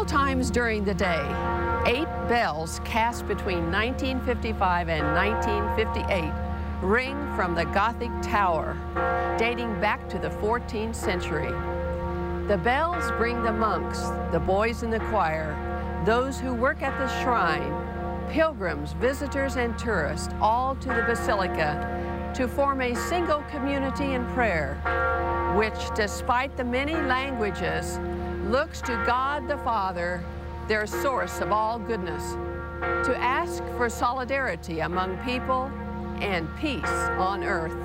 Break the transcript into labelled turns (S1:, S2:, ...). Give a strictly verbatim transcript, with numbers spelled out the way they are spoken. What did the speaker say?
S1: times during the day, eight bells cast between nineteen fifty-five and nineteen fifty-eight ring from the Gothic tower, dating back to the fourteenth century. The bells bring the monks, the boys in the choir, those who work at the shrine, pilgrims, visitors, and tourists, all to the basilica to form a single community in prayer, which, despite the many languages, looks to God the Father, their source of all goodness, to ask for solidarity among people and peace on earth.